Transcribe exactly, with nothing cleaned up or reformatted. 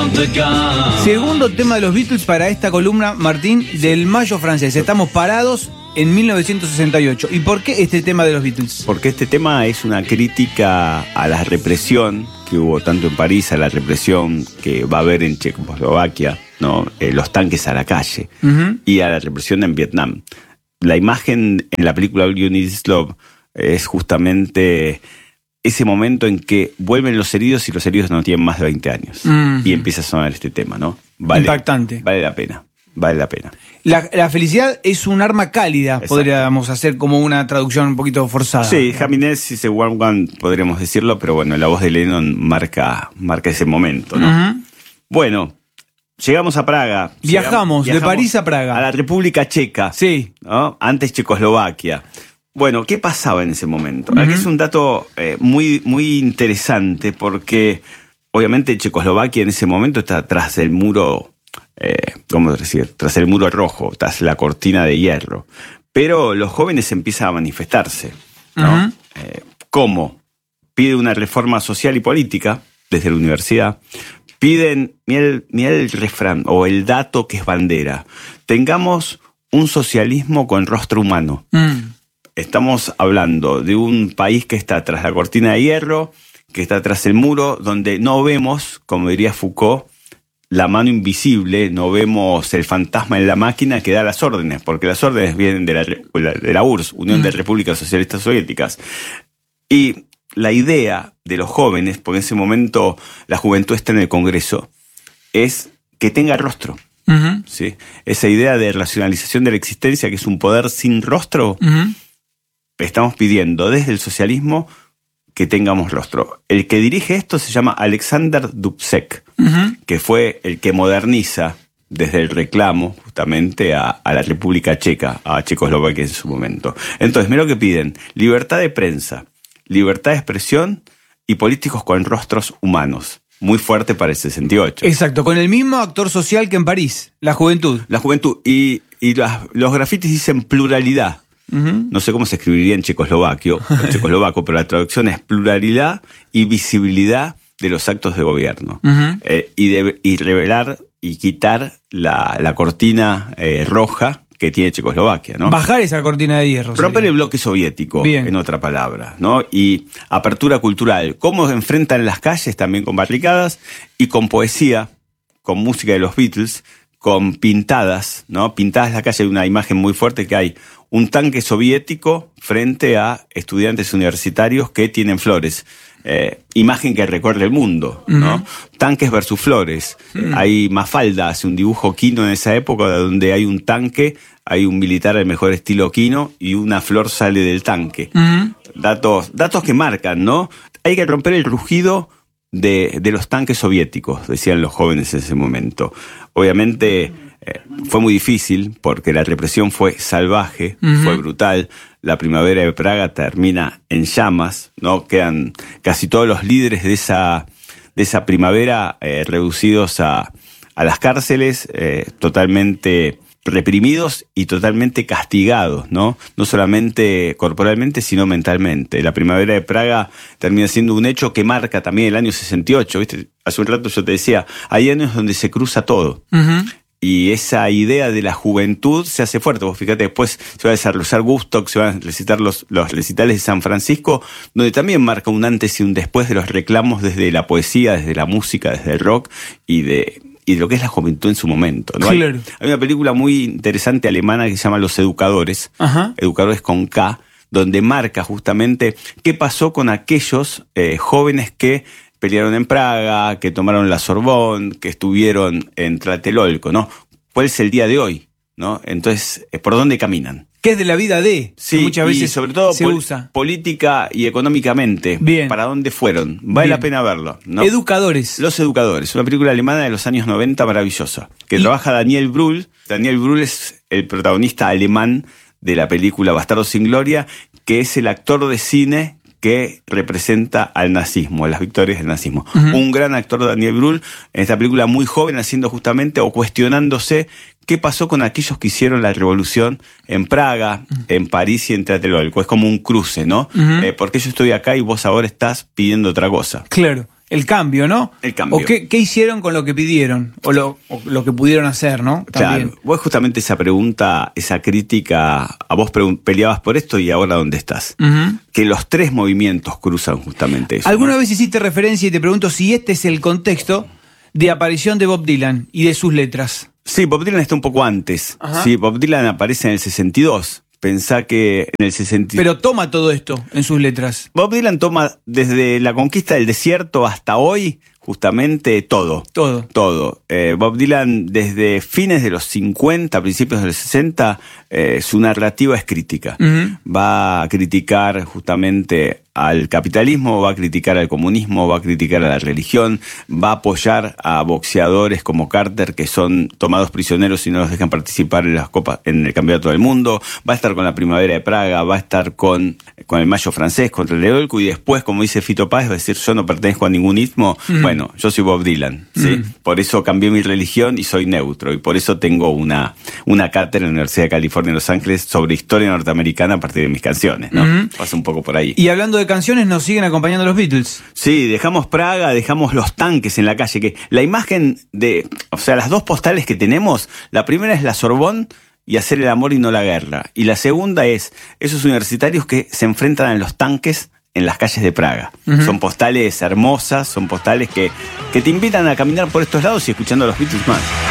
Segundo tema de los Beatles para esta columna, Martín, del Mayo francés. Estamos parados en mil novecientos sesenta y ocho. ¿Y por qué este tema de los Beatles? Porque este tema es una crítica a la represión que hubo tanto en París, a la represión que va a haber en Checoslovaquia, ¿no? Eh, los tanques a la calle, uh-huh. y a la represión en Vietnam. La imagen en la película All You Need Is Love es justamente ese momento en que vuelven los heridos y los heridos no tienen más de veinte años. Uh-huh. Y empieza a sonar este tema, ¿no? Vale, impactante. Vale la pena, vale la pena. La, la felicidad es un arma cálida. Exacto. Podríamos hacer como una traducción un poquito forzada. Sí, Happiness is a warm gun, podríamos decirlo, pero bueno, la voz de Lennon marca, marca ese momento, ¿no? Uh-huh. Bueno, llegamos a Praga. Viajamos, llegamos, de París a Praga. A la República Checa. Sí. ¿No? Antes Checoslovaquia. Bueno, ¿qué pasaba en ese momento? Uh-huh. Aquí es un dato eh, muy, muy interesante porque obviamente Checoslovaquia en ese momento está tras el muro, eh, ¿cómo decir? Tras el muro rojo, tras la cortina de hierro. Pero los jóvenes empiezan a manifestarse, ¿no? Uh-huh. Eh, ¿Cómo? Pide una reforma social y política desde la universidad. Piden, mira el, mira el refrán o el dato que es bandera. Tengamos un socialismo con rostro humano. Mm. Estamos hablando de un país que está tras la cortina de hierro, que está tras el muro, donde no vemos, como diría Foucault, la mano invisible, no vemos el fantasma en la máquina que da las órdenes, porque las órdenes vienen de la, de la U R S S, Unión mm. de Repúblicas Socialistas Soviéticas. Y la idea de los jóvenes, porque en ese momento la juventud está en el Congreso, es que tenga rostro. Uh-huh. ¿Sí? Esa idea de racionalización de la existencia, que es un poder sin rostro, uh-huh. estamos pidiendo desde el socialismo que tengamos rostro. El que dirige esto se llama Alexander Dubček, uh-huh. que fue el que moderniza desde el reclamo justamente a, a la República Checa, a Checoslovaquia en su momento. Entonces, mira lo que piden: libertad de prensa, libertad de expresión y políticos con rostros humanos. Muy fuerte para el sesenta y ocho. Exacto, con el mismo actor social que en París, la juventud. La juventud. Y, y las, los grafitis dicen pluralidad. Uh-huh. No sé cómo se escribiría en checoslovaquio, en checoslovaco, pero la traducción es pluralidad y visibilidad de los actos de gobierno. Uh-huh. Eh, y, de, y revelar y quitar la, la cortina eh, roja que tiene Checoslovaquia, ¿no? Bajar esa cortina de hierro. Romper el bloque soviético, bien. En otra palabra, ¿no? Y apertura cultural. Cómo enfrentan las calles también con barricadas y con poesía, con música de los Beatles, con pintadas, ¿no? Pintadas en la calle, hay una imagen muy fuerte que hay un tanque soviético frente a estudiantes universitarios que tienen flores. Eh, imagen que recorre el mundo, ¿no? Uh-huh. Tanques versus flores. Uh-huh. Hay Mafalda, hace un dibujo Quino en esa época donde hay un tanque, hay un militar al mejor estilo Quino y una flor sale del tanque. Uh-huh. Datos, datos que marcan, ¿no? Hay que romper el rugido de, de los tanques soviéticos, decían los jóvenes en ese momento. Obviamente eh, fue muy difícil porque la represión fue salvaje, uh-huh. fue brutal. La primavera de Praga termina en llamas, ¿no? Quedan casi todos los líderes de esa, de esa primavera eh, reducidos a, a las cárceles, eh, totalmente reprimidos y totalmente castigados, ¿no? No solamente corporalmente, sino mentalmente. La primavera de Praga termina siendo un hecho que marca también el año sesenta y ocho, ¿viste? Hace un rato yo te decía, hay años donde se cruza todo. Uh-huh. Y esa idea de la juventud se hace fuerte. Vos fíjate, después se va a desarrollar Woodstock, se van a recitar los, los recitales de San Francisco, donde también marca un antes y un después de los reclamos desde la poesía, desde la música, desde el rock y de, y de lo que es la juventud en su momento, ¿no? Claro. Hay, hay una película muy interesante alemana que se llama Los Educadores, uh-huh. Educadores con K, donde marca justamente qué pasó con aquellos eh, jóvenes que pelearon en Praga, que tomaron la Sorbonne, que estuvieron en Tlatelolco, ¿no? ¿Cuál es el día de hoy? ¿No? Entonces, ¿por dónde caminan? ¿Qué es de la vida de? Sí, muchas veces y sobre todo se pol- usa. Política y económicamente. Bien. ¿Para dónde fueron? Vale Bien. La pena verlo, ¿no? Educadores. Los Educadores, una película alemana de los años noventa maravillosa, que y... trabaja Daniel Brühl. Daniel Brühl es el protagonista alemán de la película Bastardos sin Gloria, que es el actor de cine que representa al nazismo, a las victorias del nazismo. Uh-huh. Un gran actor, Daniel Brühl, en esta película muy joven, haciendo justamente o cuestionándose qué pasó con aquellos que hicieron la revolución en Praga, uh-huh. en París y en Tlatelolco. Es como un cruce, ¿no? Uh-huh. Eh, porque yo estoy acá y vos ahora estás pidiendo otra cosa. Claro. el cambio, ¿no? El cambio. O qué, qué hicieron con lo que pidieron, o lo, o lo que pudieron hacer, ¿no? También. Claro, vos justamente esa pregunta, esa crítica, a vos peleabas por esto y ahora ¿dónde estás? Uh-huh. Que los tres movimientos cruzan justamente eso. ¿Alguna ¿no? vez hiciste referencia y te pregunto si este es el contexto de aparición de Bob Dylan y de sus letras? Sí, Bob Dylan está un poco antes. Uh-huh. Sí, Bob Dylan aparece en el sesenta y dos. Pensá que en el sesenta... Pero toma todo esto en sus letras. Bob Dylan toma desde la conquista del desierto hasta hoy, justamente todo. Todo. Todo. Eh, Bob Dylan, desde fines de los cincuenta, principios de los sesenta, eh, su narrativa es crítica. Uh-huh. Va a criticar justamente al capitalismo, va a criticar al comunismo, va a criticar a la religión, va a apoyar a boxeadores como Carter que son tomados prisioneros y no los dejan participar en las copas, en el campeonato del mundo, va a estar con la primavera de Praga, va a estar con, con el mayo francés contra el Leolco y después, como dice Fito Páez, va a decir yo no pertenezco a ningún ismo. Mm. Bueno, yo soy Bob Dylan, ¿sí? Mm. Por eso cambié mi religión y soy neutro y por eso tengo una, una cátedra en la Universidad de California en Los Ángeles sobre historia norteamericana a partir de mis canciones, ¿no? Mm. Pasa un poco por ahí. Y hablando de canciones, nos siguen acompañando los Beatles. Sí, dejamos Praga, dejamos los tanques en la calle, que la imagen de, o sea, las dos postales que tenemos, la primera es la Sorbonne y hacer el amor y no la guerra, y la segunda es esos universitarios que se enfrentan en los tanques en las calles de Praga. Uh-huh. Son postales hermosas, son postales que, que te invitan a caminar por estos lados y escuchando a los Beatles más.